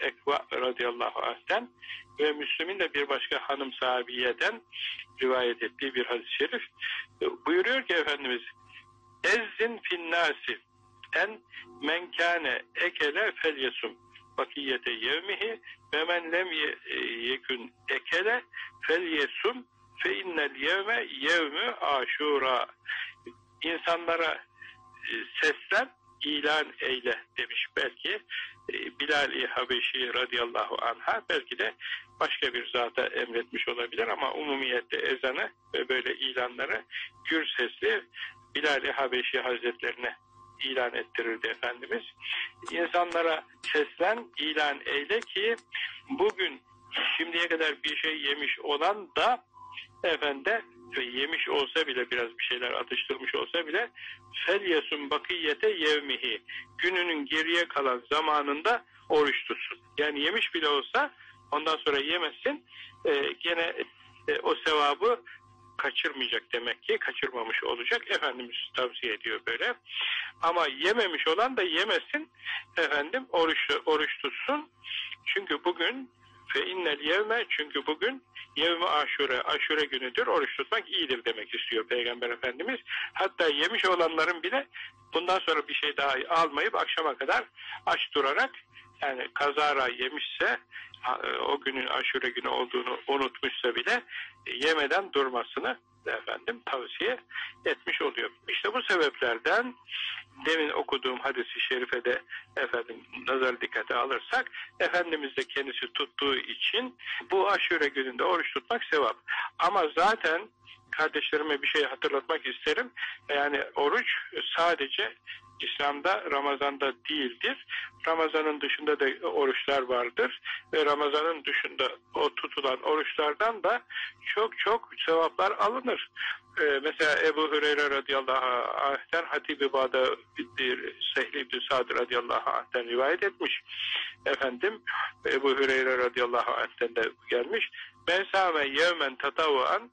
Ekva radıyallahu anh'ten ve Müslim'in de bir başka hanım sahabiyeden rivayet ettiği bir hadis-i şerif buyuruyor ki Efendimiz ezzin finnâsi en men kâne ekele felyesum bakiyete yevmihi ve men lem yekun ekele felyesum fe innel yevme yevmü aşura. İnsanlara seslen, ilan eyle demiş belki Bilal-i Habeşi radıyallahu anh'a, belki de başka bir zata emretmiş olabilir ama umumiyette ezanı ve böyle ilanları gür sesli Bilal-i Habeşi Hazretlerine ilan ettirirdi Efendimiz. İnsanlara seslen, ilan eyle ki bugün şimdiye kadar bir şey yemiş olan da efendim yemiş olsa bile, biraz bir şeyler atıştırmış olsa bile felyesun bakiyete yevmihi, gününün geriye kalan zamanında oruç tutsun. Yani yemiş bile olsa ondan sonra yemezsin, gene o sevabı kaçırmayacak demek ki, kaçırmamış olacak. Efendimiz tavsiye ediyor böyle. Ama yememiş olan da yemesin, efendim oruç tutsun. Çünkü bugün fe innel yevme, çünkü bugün yevmi aşure, aşure günüdür, oruç tutmak iyidir demek istiyor Peygamber Efendimiz. Hatta yemiş olanların bile bundan sonra bir şey daha almayıp akşama kadar aç durarak, yani kazara yemişse, o günün aşure günü olduğunu unutmuşsa bile yemeden durmasını efendim tavsiye etmiş oluyor. İşte bu sebeplerden demin okuduğum hadis-i şerife de efendim nazar dikkate alırsak, Efendimiz de kendisi tuttuğu için bu aşure gününde oruç tutmak sevap. Ama zaten kardeşlerime bir şey hatırlatmak isterim. Yani oruç sadece İslam'da Ramazan'da değildir. Ramazan'ın dışında da oruçlar vardır ve Ramazan'ın dışında o tutulan oruçlardan da çok çok sevaplar alınır. Mesela Ebu Hüreyre radıyallahu anh'ten Hatib-i Bağdadi Sehl ibn Sa'd radıyallahu anh'ten rivayet etmiş. Efendim Ebu Hüreyre radıyallahu anh'ten de gelmiş. Ben sâme yevmen tatavvan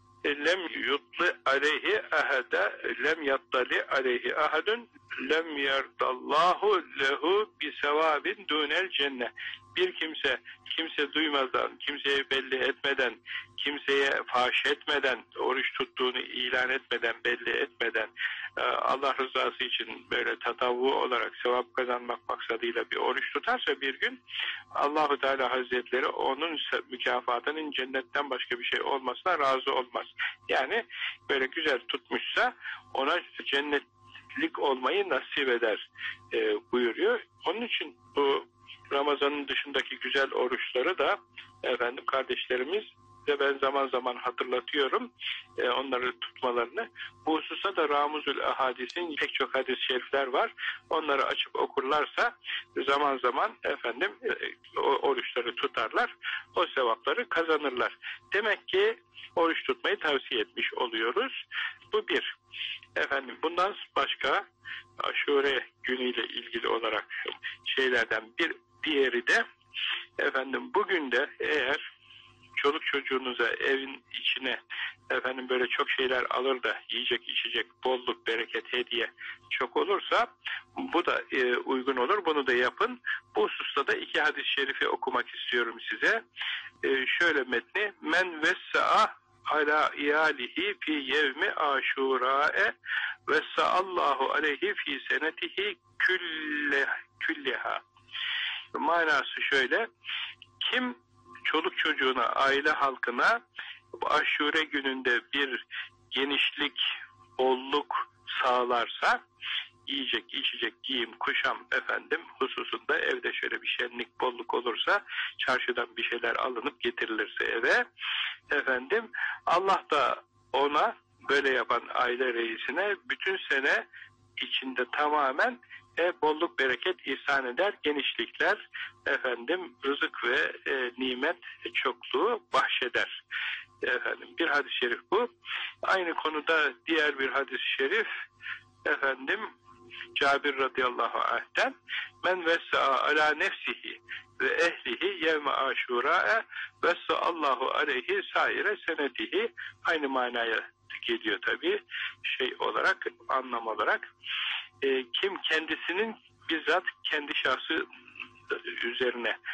lem yutli aleyhi ahada lem yattali aleyhi ahadun lem yerdallahu lehu bi sevabin dunel cennet. Bir kimse duymadan, kimseye belli etmeden, kimseye faş etmeden, oruç tuttuğunu ilan etmeden, belli etmeden, Allah rızası için böyle tatavvu olarak sevap kazanmak maksadıyla bir oruç tutarsa bir gün, Allahu Teala Hazretleri onun mükafatının cennetten başka bir şey olmasına razı olmaz. Yani böyle güzel tutmuşsa ona cennetlik olmayı nasip eder buyuruyor. Onun için bu Ramazan'ın dışındaki güzel oruçları da efendim kardeşlerimiz de ben zaman zaman hatırlatıyorum onları tutmalarını. Bu hususta da Ramuzül Ahadis'in pek çok hadis-i şerifler var. Onları açıp okurlarsa zaman zaman efendim oruçları tutarlar. O sevapları kazanırlar. Demek ki oruç tutmayı tavsiye etmiş oluyoruz. Bu bir. Efendim bundan başka aşure günüyle ilgili olarak şeylerden bir diğeri de efendim bugün de eğer çoluk çocuğunuza evin içine efendim böyle çok şeyler alır da yiyecek içecek bolluk bereket hediye çok olursa bu da uygun olur, bunu da yapın. Bu hususta da iki hadis-i şerifi okumak istiyorum size. Şöyle metni: men vessa'a ala iyalihi fi yevmi aşura'e vessa'allahu aleyhi fi senetihi külleha. Manası şöyle: kim çoluk çocuğuna, aile halkına bu aşure gününde bir genişlik, bolluk sağlarsa, yiyecek, içecek, giyim, kuşam efendim hususunda evde şöyle bir şenlik, bolluk olursa, çarşıdan bir şeyler alınıp getirilirse eve, efendim Allah da ona, böyle yapan aile reisine, bütün sene içinde tamamen bolluk bereket ihsan eder, genişlikler, efendim rızık ve nimet çokluğu bahşeder. Efendim bir hadis-i şerif bu. Aynı konuda diğer bir hadis-i şerif efendim Cabir radıyallahu anh'ten men vessa'a ala nefsihi ve ehlihi yevme aşura'e vessa'allahu aleyhi saire senetihi. Aynı manaya geliyor tabi şey olarak, anlam olarak. Kim kendisinin bizzat kendi şahsı üzerine